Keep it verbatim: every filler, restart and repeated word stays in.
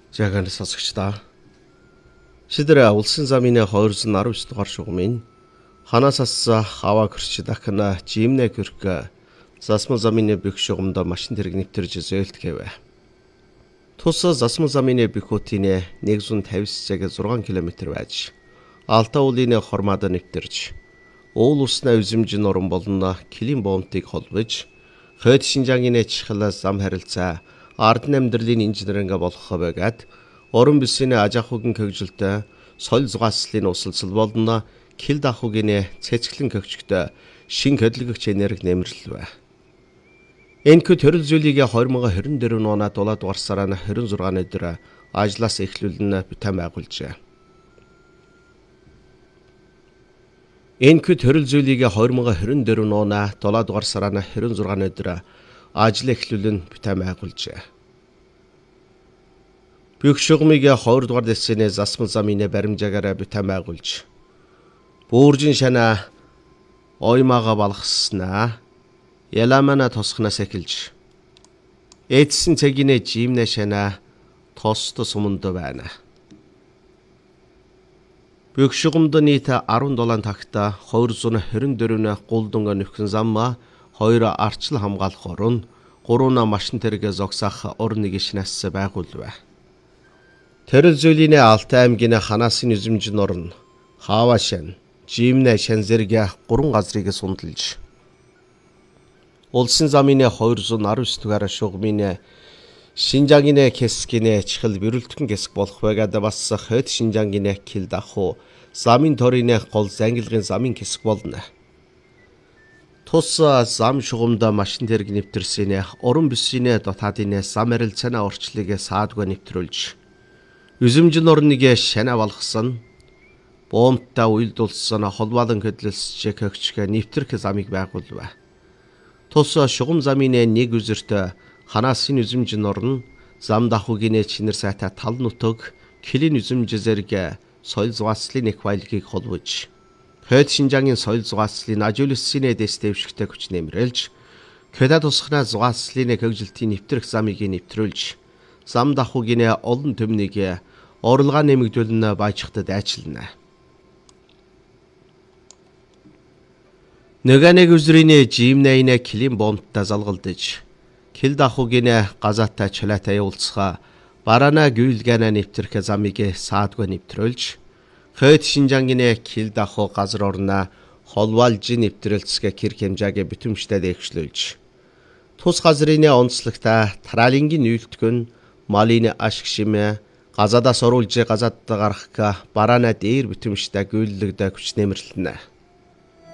Жаахан сонсогчдоо. Шидэрэ улсын замын хоёрсон аравч дугаар шугамын ханасаас хава гэрч дахна жимнэ гэрк засмал замын бих шугамд машин тэрэг нэвтэрж зөөлтгээвэ. Тус засмал замын бихотийн нэгдүгээр тавьсцэг зургаан километр байж Алтай уулын хормоод нэвтэрж уул уснаа үзэмжин орон болно Килим бомтыг холбож хойд Шинжаагийн чихлаа зам харилцаа ард амьдралын инженеринг болох байгаад орон бүсийн аж ахуйн хөгжилтэй соёл зугааслалын усалцал болно кил дахуугийн цэцгэлэн хөгжигтэй шин хөдөлгөгч энерги нэмэрлэв. Энэхүү төрөл зүйлийг две тысяча двадцать четыре оны дулаад дугаар сарын двадцать шестны өдөр ажлаас эхлүүлэн бүтээн байгуулжээ. Энэхүү төрөл зүйлийг две тысяча двадцать четыре оны дулаад дугаар сарын двадцать шестны өдөр ажил эхлүүлэн бүтээн байгуулжээ. Бүх шугамыг хоёр дугаар дэсний засмал замын баримжаагаар бүтээн байгуулж бууржин шана оймаага балгаснаа яламана тосхнаас эхэлж эдсэн цэгийн жимнэ шана тост суманд байна. Бүх шугамд нийт десεπτугар тагта две тысяча двадцать четыре гулдан нөхөн замма хоёр арчил хамгаалах орон гурван машин тэрэг зогсоох орон нэг шинээс байгуулв. Төрөл зүйлийн Алтай аймгийн ханаасын үзэмжин орн Хавашин, Жимнэ шан зэрэг гурван газрыг сундалж улсын замын две тысяча девять дугаар шугамын Шинжаагийн хэсгийн чихэл бэрүүлтгэн хэсэг болох байгаад бас хойд Шинжаагийн кил дахуу замын торын гол зангилгын замын хэсэг болно. Тус зам шугамд машин тэрэг нэвтэрсэн орон бүсийн дотаадын зам арилцааны орчлыг саадгүй нэвтрүүлж үзэмжин орныг шана болгосон бомттай уйлдулсан холбоолон хөдлөлсч хөгчг нэвтрэх замыг байгуулв. Тус шугам замын нэг үзэрт ханаасын үзэмжин орн зам дахуугийн чинэр сайтай тал нутаг килин үзэмж зэрэг соёл зугааслалын их баялагийг холбож хойд Шинжаагийн соёл зугааслалын ажуулсан дэс дэвшигтэй хүч нэмрэлж кэда тусгана зугааслалын хөгжилтийн нэвтрэх замыг нэвтрүүлж зам дахуугийн олон төмнийг орлогоо нэмэгдүүлэн баажихтад айчилна. Нөгөө нэг үзрийн жимнэйнэ Килим бомттай залгалдаж кил дахуугийн газаатай чулаатай явуулцгаа барана гүйлгэнэ нэвтрэх замыг саадгүй нэвтрүүлж хойд Шинжаагийн кил дахуу газар орноо холвалж нэвтрэлцгээ кир хэмжээгээ бүтэмжтэй дэвшлүүлж тус газрын онцлогтой тралингийн үйлдэл малын ашиг шимэ газадаас оруулж газад гарах барана дээр бүтэмжтэй гүйлгдэг хүч нэмэрлэнэ.